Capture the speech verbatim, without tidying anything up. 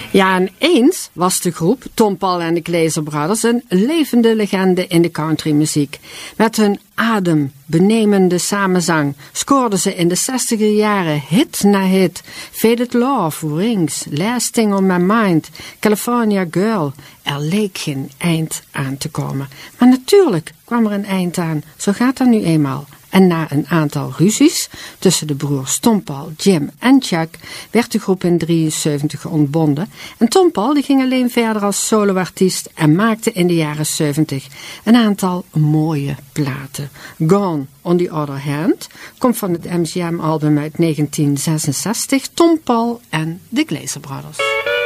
Ja, en eens was de groep Tom Paul en de Glazer Brothers een levende legende in de countrymuziek. Met hun adembenemende samenzang scoorden ze in de zestiger jaren hit na hit. Faded Love, Rings, Last Thing on My Mind, California Girl. Er leek geen eind aan te komen. Maar natuurlijk kwam er een eind aan. Zo gaat dat nu eenmaal. En na een aantal ruzies tussen de broers Tom Paul, Jim en Chuck werd de groep in drieënzeventig ontbonden. En Tom Paul die ging alleen verder als soloartiest en maakte in de jaren zeventig een aantal mooie platen. Gone on the Other Hand komt van het M G M-album uit negentien zesenzestig, Tom Paul en de Glazer Brothers.